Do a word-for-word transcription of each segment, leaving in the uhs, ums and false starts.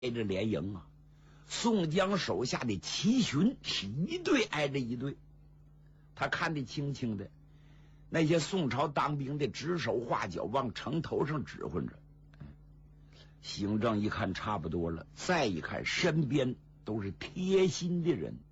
着连营啊。宋江手下的骑巡是一队挨着一队，他看得清清的，那些宋朝当兵的指手画脚，往城头上指挥着。行政一看差不多了，再一看身边都是贴心的人，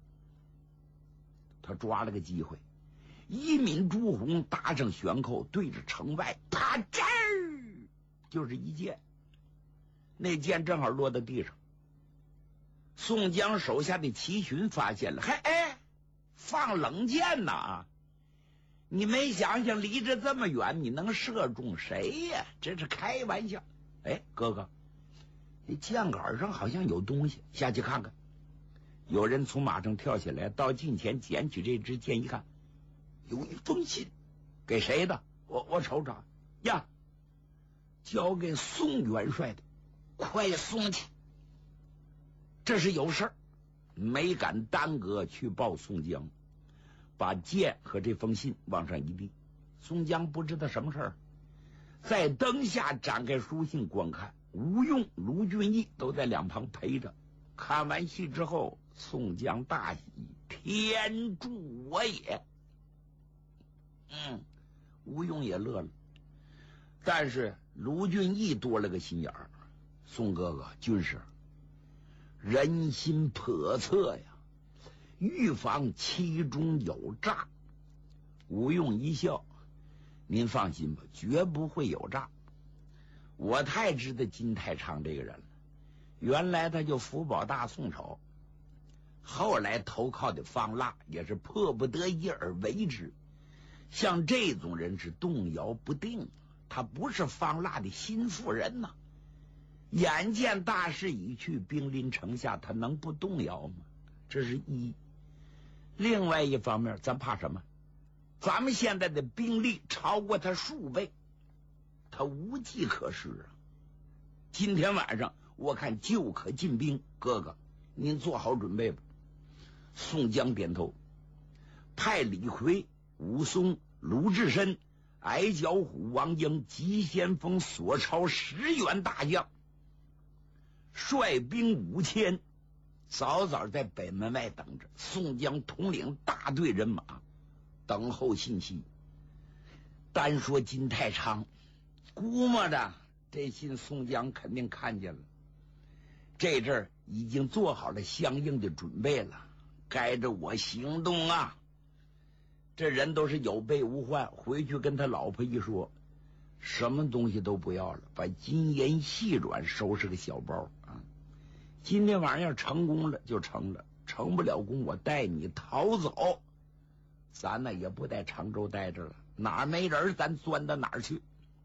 他抓了个机会，一抿朱红，搭上悬扣，对着城外啪吱儿就是一箭，那箭正好落到地上。宋江手下的齐巡发现了，嘿，哎，放冷箭呐！你没想想离着这么远，你能射中谁呀？这是开玩笑。哎，哥哥，这箭杆上好像有东西，下去看看。有人从马上跳下来，到近前捡起这支箭，一看，有一封信，给谁的？我我瞅瞅呀，交给宋元帅的，快送去。这是有事儿，没敢耽搁，去报宋江，把剑和这封信往上一递。宋江不知道什么事儿，在灯下展开书信观看，吴用、卢俊义都在两旁陪着。看完戏之后，宋江大喜，天助我也。嗯，吴用也乐了，但是卢俊义多了个心眼儿。宋哥哥，军师，人心叵测呀，预防其中有诈。吴用一笑，您放心吧，绝不会有诈。我太知道金太昌这个人了，原来他就福保大宋朝，后来投靠的方腊也是迫不得已而为之。像这种人是动摇不定，他不是方腊的心腹人呐。眼见大势已去，兵临城下，他能不动摇吗？这是一。另外一方面，咱怕什么？咱们现在的兵力超过他数倍，他无计可施啊。今天晚上我看就可进兵，哥哥您做好准备吧。宋江点头，派李逵、武松、卢志深、矮脚虎王英、急先锋索超十员大将，率兵五千，早早在北门外等着。宋江统领大队人马，等候信息。单说金太昌，估摸着这信宋江肯定看见了，这阵儿已经做好了相应的准备了，该着我行动啊。这人都是有备无患，回去跟他老婆一说，什么东西都不要了，把金银细软收拾个小包啊。今天晚上要成功了就成了，成不了功我带你逃走。咱呢也不在常州待着了，哪儿没人咱钻到哪儿去。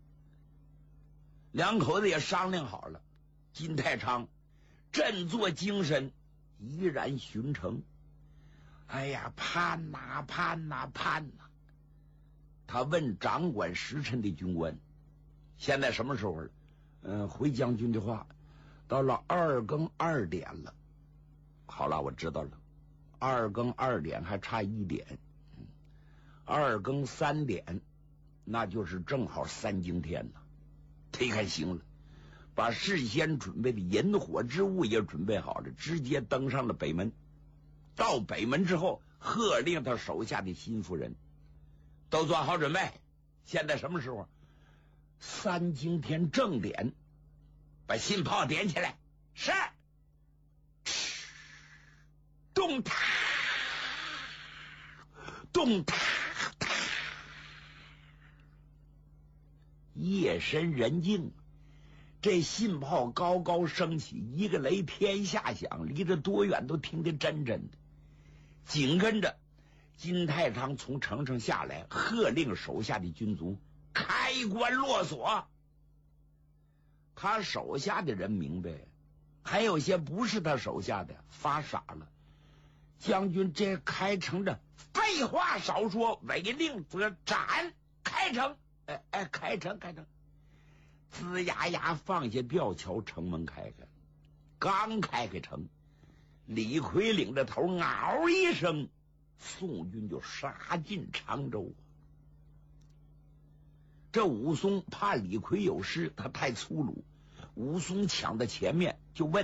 两口子也商量好了，金太昌振作精神，依然巡城。哎呀，盼呐盼呐盼呐！他问掌管时辰的军官，现在什么时候了？嗯，回将军的话，到了二更二点了。好了，我知道了，二更二点还差一点，嗯，二更三点，那就是正好三更天了。他一看行了，把事先准备的引火之物也准备好了，直接登上了北门。到北门之后，喝令他手下的心腹人都做好准备。现在什么时候？三更天正点，把信炮点起来。是，咚嗒咚嗒嗒，夜深人静，这信炮高高升起，一个雷天下响，离着多远都听得真真的。紧跟着金太昌从城上下来，喝令手下的军卒开关落锁。他手下的人明白，还有些不是他手下的发傻了。将军这开城的废话少说，违令则斩，开城。哎哎，开城开城。吱呀呀放下吊桥，城门开开。刚开开城，李逵领着头，嗷一声，宋军就杀进常州。这武松怕李逵有失，他太粗鲁， 武松抢到前面就问。